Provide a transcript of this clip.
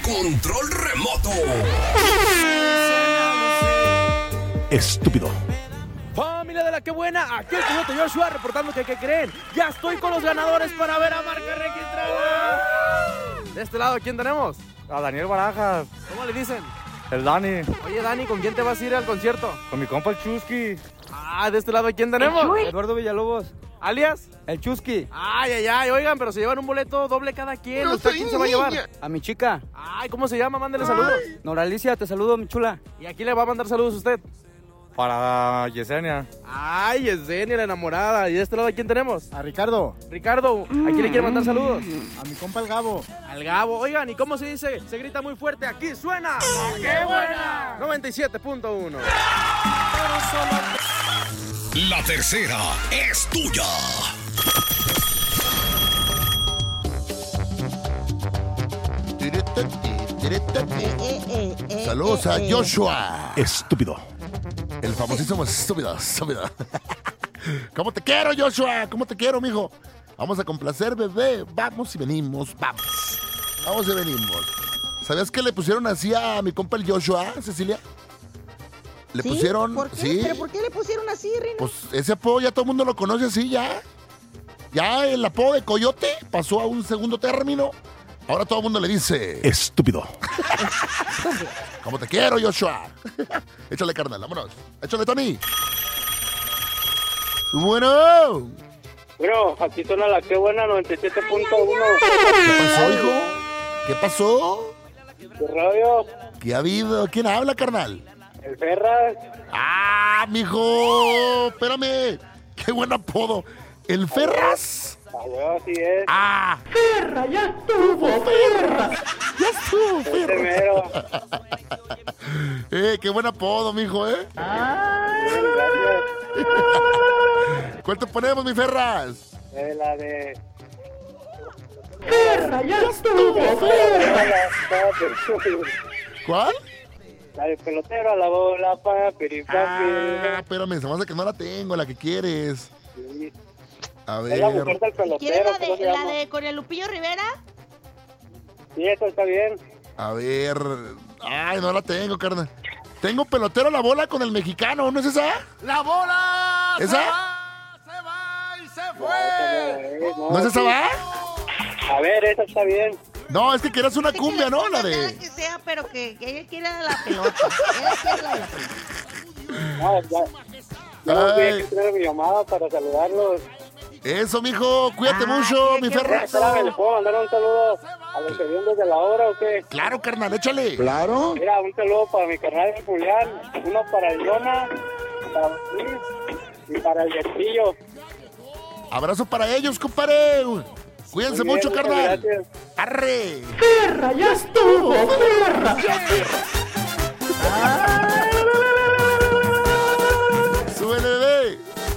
control remoto. Estúpido. Familia de la que buena, aquí el piloto Joshua reportando que ¿qué creen? Ya estoy con los ganadores para ver a marca registrada. De este lado, ¿quién tenemos? A Daniel Barajas. ¿Cómo le dicen? El Dani. Oye, Dani, ¿con quién te vas a ir al concierto? Con mi compa el Chusky. Ah, de este lado, ¿quién tenemos? Eduardo Villalobos. ¿Alias? El Chusky. Ay, oigan, pero se llevan un boleto doble cada quien. ¿Usted a quién se va a llevar? A mi chica. Ay, ¿cómo se llama? Mándele saludos. Noralicia, te saludo, mi chula. ¿Y a quién le va a mandar saludos usted? Para Yesenia. Ay, Yesenia, la enamorada. ¿Y de este lado, ¿quién tenemos? A Ricardo. Ricardo, ¿a quién le quiere mandar saludos? A mi compa el Gabo. Al Gabo. Oigan, ¿y cómo se dice? Se grita muy fuerte. Aquí suena. ¡Qué buena! 97.1. La tercera es tuya. Saludos a Joshua. Estúpido. El famosísimo estúpido. ¿Cómo te quiero, Joshua? ¿Cómo te quiero, mijo? Vamos a complacer, bebé. Vamos y venimos, vamos. Vamos y venimos. ¿Sabías que le pusieron así a mi compa el Joshua, Cecilia? Le ¿Sí? pusieron... ¿Por qué? Sí. ¿Pero por qué le pusieron así, Rino? Pues ese apodo ya todo el mundo lo conoce así, ya. Ya el apodo de Coyote pasó a un segundo término. Ahora todo el mundo le dice... Estúpido. ¿Cómo te quiero, Joshua? Échale, carnal, vámonos. Échale, Tony. Bueno. Bueno, aquí suena la que buena 97.1. ¿Qué pasó, hijo? ¿Qué pasó? ¿Qué rollo? ¿Qué ha habido? ¿Quién habla, carnal? El Ferras. ¡Ah, mijo! Espérame. ¡Qué buen apodo! ¿El Ferras? Ah, huevo, así es. ¡Ah! ¡Ferra! ¡Ya estuvo, Ferra! ¡Ya estuvo, Este Ferra! mero. ¡Qué buen apodo, mijo, Gracias. ¿Cuál te ponemos, mi Ferras? La de... ¡Ferra! ¡Ya estuvo, Ferra! ¿Cuál? La de pelotero a la bola, papi. Espérame, se me hace que no la tengo, la que quieres. Sí. A Es la ver. mujer del ¿Quieres pelotero. la ¿Cómo se de, llama? con el Lupillo Rivera? Sí, eso está bien. A ver. Ay, no la tengo, carnal. Tengo pelotero a la bola con el mexicano, ¿no es esa? ¡La bola! ¿Esa? Se va y se fue. ¿No es esa, va? A ver, esa está bien. No, es que quieras una cumbia, ¿no? La Nada de... que sea, pero que ella quiera la pelota. Ella quiere la pelota. No, ya. Yo Ay. tenía que tener mi llamada para saludarlos. Eso, mijo, cuídate mucho, mi Ferras. Espérame, ¿le puedo mandar un saludo a los que vienen desde la hora o qué? Claro, carnal, échale. Claro. Mira, un saludo para mi carnal Julián, uno para el Yona, para Luis y para el Yertillo. Abrazo para ellos, compadre. Cuídense Muy bien, mucho, muchas carnal. gracias. ¡Arre! ¡Ferra! ¡Ya estuvo, Ferra!